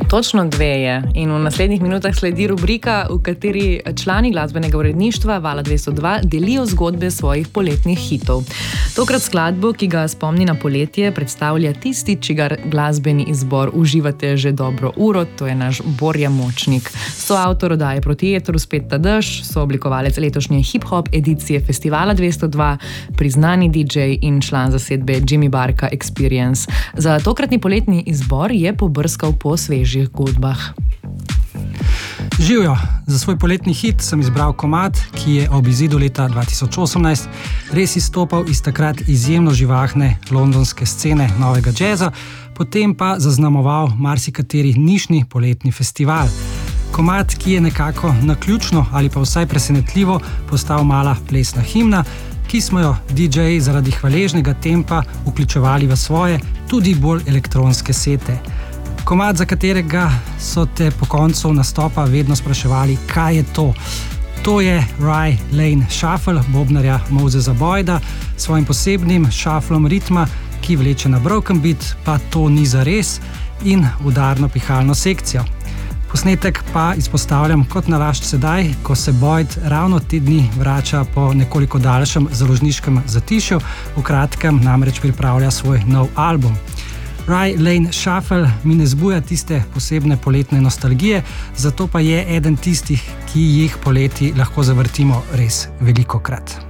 Točno 2 je in v naslednjih minutah sledi rubrika, v kateri člani glasbenega uredništva Vala 202 delijo zgodbe svojih poletnih hitov. Tokrat skladbo, ki ga spomni na poletje, predstavlja tisti, čigar glasbeni izbor uživate že dobro uro, to je naš Borja Močnik. Soavtor oddaje Proti etru Spet ta dež, sooblikovalec letošnje hip-hop edicije Festivala 202, priznani DJ in član zasedbe Jimmy Barka Experience. Za tokratni poletni izbor je pobrskal po svežih godbah. Živjo, za svoj poletni hit sem izbral komad, ki je ob izidu leta 2018 res izstopal iz takrat izjemno živahne londonske scene novega džeza, potem pa zaznamoval marsikateri nišni poletni festival. Komad, ki je nekako naključno ali pa vsaj presenetljivo postal mala plesna himna, ki smo jo DJ-ji zaradi hvaležnega tempa vključevali v svoje, tudi bolj elektronske sete. Komad, za katerega so te po koncu nastopa vedno spraševali, kaj je to. To je Rye Lane Shuffle bobnarja Mosesa Boyda s svojim posebnim šaflom ritma, ki vleče na broken beat, pa to ni zares, in udarno pihalno sekcijo. Posnetek pa izpostavljam kot nalašč sedaj, ko se Boyd ravno te dni vrača po nekoliko daljšem založniškem zatišju, v kratkem namreč pripravlja svoj nov album. Rye Lane Shuffle mi ne zbuja tiste posebne poletne nostalgije, zato pa je eden tistih, ki jih poleti lahko zavrtimo res velikokrat.